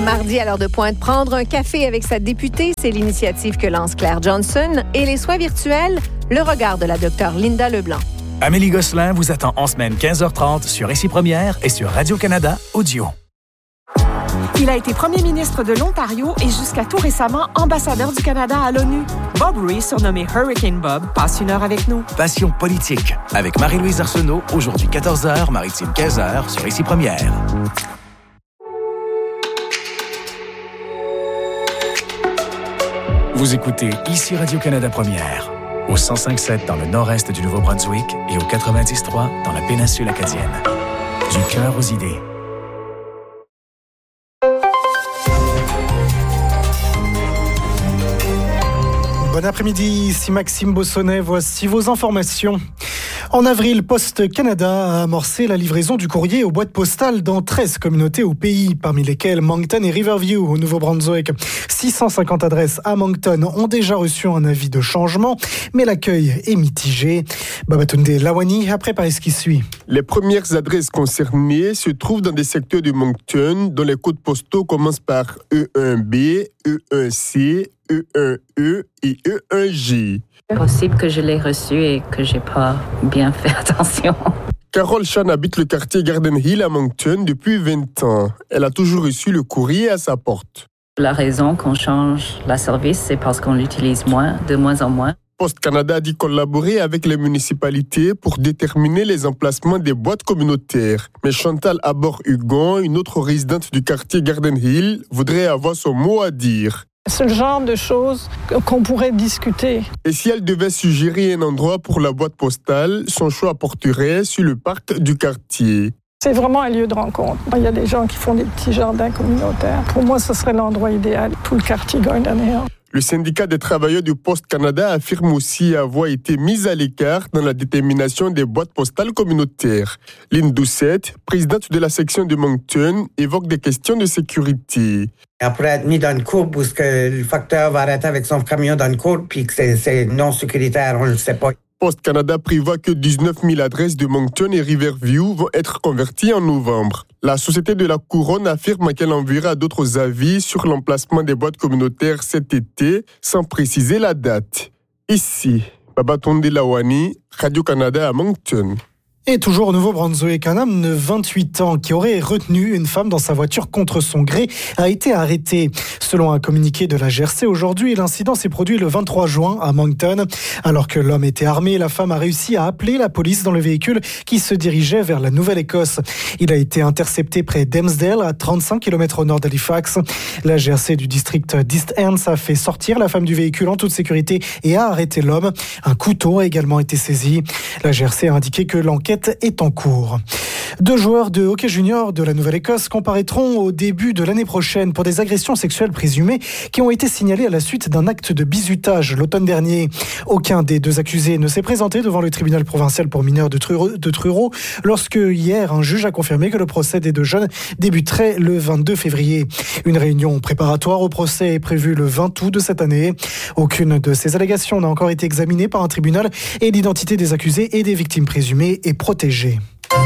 Mardi, à l'heure de pointe, prendre un café avec sa députée, c'est l'initiative que lance Claire Johnson. Et les soins virtuels, le regard de la Dr Linda Leblanc. Amélie Gosselin vous attend en semaine 15h30 sur Ici Première et sur Radio-Canada Audio. Il a été premier ministre de l'Ontario et jusqu'à tout récemment ambassadeur du Canada à l'ONU. Bob Ray, surnommé Hurricane Bob, passe une heure avec nous. Passion politique avec Marie-Louise Arsenault, aujourd'hui 14h, Maritime 15h sur Ici Première. Vous écoutez Ici Radio-Canada Première, au 105.7 dans le nord-est du Nouveau-Brunswick et au 90.3 dans la péninsule acadienne. Du cœur aux idées. Bon après-midi, ici Maxime Bossonnet, voici vos informations. En avril, Poste Canada a amorcé la livraison du courrier aux boîtes postales dans 13 communautés au pays, parmi lesquelles Moncton et Riverview au Nouveau-Brunswick. 650 adresses à Moncton ont déjà reçu un avis de changement, mais l'accueil est mitigé. Babatunde Lawani a préparé ce qui suit. Les premières adresses concernées se trouvent dans des secteurs de Moncton dont les codes postaux commencent par E1B, E1C, E1E et E1G. C'est possible que je l'ai reçu et que j'ai pas bien fait attention. Carole Chan habite le quartier Garden Hill à Moncton depuis 20 ans. Elle a toujours reçu le courrier à sa porte. La raison qu'on change la service, c'est parce qu'on l'utilise de moins en moins. Poste Canada a dit collaborer avec les municipalités pour déterminer les emplacements des boîtes communautaires. Mais Chantal Abor-Hugon, une autre résidente du quartier Garden Hill, voudrait avoir son mot à dire. C'est le genre de choses qu'on pourrait discuter. Et si elle devait suggérer un endroit pour la boîte postale, son choix porterait sur le parc du quartier. C'est vraiment un lieu de rencontre. Il y a des gens qui font des petits jardins communautaires. Pour moi, ce serait l'endroit idéal, tout le quartier Garden Hill. Le syndicat des travailleurs du Poste Canada affirme aussi avoir été mis à l'écart dans la détermination des boîtes postales communautaires. Lynn Doucette, présidente de la section de Moncton, évoque des questions de sécurité. Elle pourrait être mise dans une courbe où le facteur va arrêter avec son camion dans une courbe puis que c'est non sécuritaire, on ne le sait pas. Poste Canada prévoit que 19 000 adresses de Moncton et Riverview vont être converties en novembre. La Société de la Couronne affirme qu'elle enverra d'autres avis sur l'emplacement des boîtes communautaires cet été, sans préciser la date. Ici, Babatunde Lawani, Radio-Canada à Moncton. Et toujours au Nouveau-Brunswick, un homme de 28 ans qui aurait retenu une femme dans sa voiture contre son gré a été arrêté. Selon un communiqué de la GRC aujourd'hui, l'incident s'est produit le 23 juin à Moncton. Alors que l'homme était armé, la femme a réussi à appeler la police dans le véhicule qui se dirigeait vers la Nouvelle-Écosse. Il a été intercepté près d'Emsdale, à 35 km au nord d'Halifax. La GRC du district d'East End a fait sortir la femme du véhicule en toute sécurité et a arrêté l'homme. Un couteau a également été saisi. La GRC a indiqué que l'enquête est en cours. 2 joueurs de hockey junior de la Nouvelle-Écosse comparaîtront au début de l'année prochaine pour des agressions sexuelles présumées qui ont été signalées à la suite d'un acte de bizutage l'automne dernier. Aucun des 2 accusés ne s'est présenté devant le tribunal provincial pour mineurs de Truro lorsque hier un juge a confirmé que le procès des 2 jeunes débuterait le 22 février. Une réunion préparatoire au procès est prévue le 20 août de cette année. Aucune de ces allégations n'a encore été examinée par un tribunal et l'identité des accusés et des victimes présumées est protégée.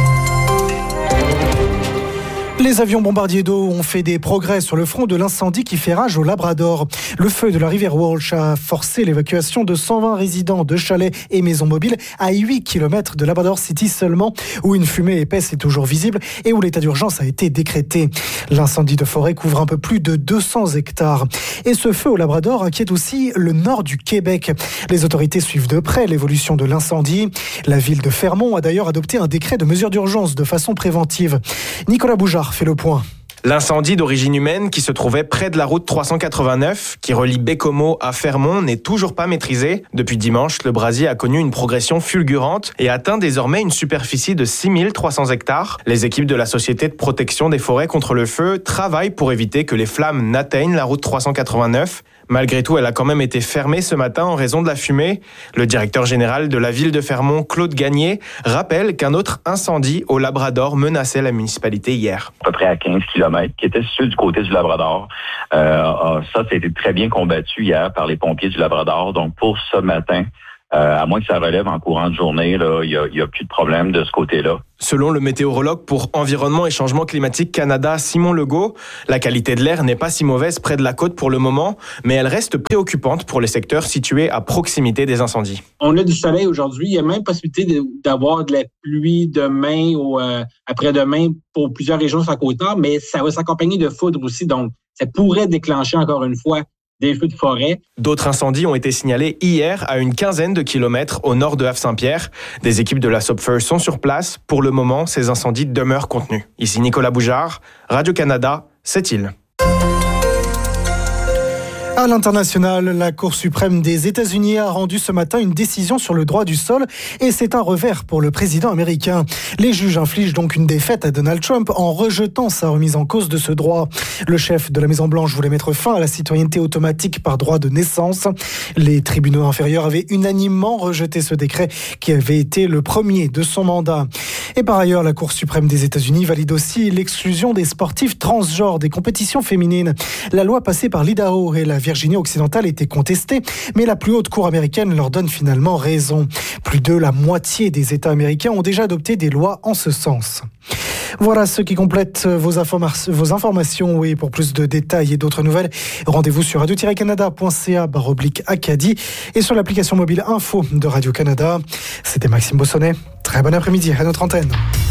Les avions bombardiers d'eau ont fait des progrès sur le front de l'incendie qui fait rage au Labrador. Le feu de la rivière Walsh a forcé l'évacuation de 120 résidents de chalets et maisons mobiles à 8 km de Labrador City seulement, où une fumée épaisse est toujours visible et où l'état d'urgence a été décrété. L'incendie de forêt couvre un peu plus de 200 hectares. Et ce feu au Labrador inquiète aussi le nord du Québec. Les autorités suivent de près l'évolution de l'incendie. La ville de Fermont a d'ailleurs adopté un décret de mesure d'urgence de façon préventive. Nicolas Boujard fait le point. L'incendie d'origine humaine qui se trouvait près de la route 389, qui relie Bécomo à Fermont, n'est toujours pas maîtrisé. Depuis dimanche, le brasier a connu une progression fulgurante et atteint désormais une superficie de 6300 hectares. Les équipes de la Société de protection des forêts contre le feu travaillent pour éviter que les flammes n'atteignent la route 389. Malgré tout, elle a quand même été fermée ce matin en raison de la fumée. Le directeur général de la ville de Fermont, Claude Gagné, rappelle qu'un autre incendie au Labrador menaçait la municipalité hier. À peu près à 15 km, qui était situé du côté du Labrador. Ça a été très bien combattu hier par les pompiers du Labrador. Donc pour ce matin, À moins que ça relève en courant de journée, là, il y a plus de problème de ce côté-là. Selon le météorologue pour Environnement et Changement climatique Canada, Simon Legault, la qualité de l'air n'est pas si mauvaise près de la côte pour le moment, mais elle reste préoccupante pour les secteurs situés à proximité des incendies. On a du soleil aujourd'hui. Il y a même possibilité d'avoir de la pluie demain ou après-demain pour plusieurs régions sur la côte nord, mais ça va s'accompagner de foudre aussi. Donc, ça pourrait déclencher encore une fois des feux de forêt. D'autres incendies ont été signalés hier à une quinzaine de kilomètres au nord de Havre-Saint-Pierre. Des équipes de la SOPFER sont sur place. Pour le moment, ces incendies demeurent contenus. Ici Nicolas Boujard, Radio-Canada, Sept-Îles. À l'international, la Cour suprême des États-Unis a rendu ce matin une décision sur le droit du sol et c'est un revers pour le président américain. Les juges infligent donc une défaite à Donald Trump en rejetant sa remise en cause de ce droit. Le chef de la Maison-Blanche voulait mettre fin à la citoyenneté automatique par droit de naissance. Les tribunaux inférieurs avaient unanimement rejeté ce décret qui avait été le premier de son mandat. Et par ailleurs, la Cour suprême des États-Unis valide aussi l'exclusion des sportifs transgenres des compétitions féminines. La loi passée par l'Idaho et la Virginie occidentale était contestée, mais la plus haute cour américaine leur donne finalement raison. Plus de la moitié des États américains ont déjà adopté des lois en ce sens. Voilà ce qui complète vos informations. Et pour plus de détails et d'autres nouvelles, rendez-vous sur radio-canada.ca/Acadie et sur l'application mobile Info de Radio-Canada. C'était Maxime Bossonnet. Très bon après-midi à notre antenne.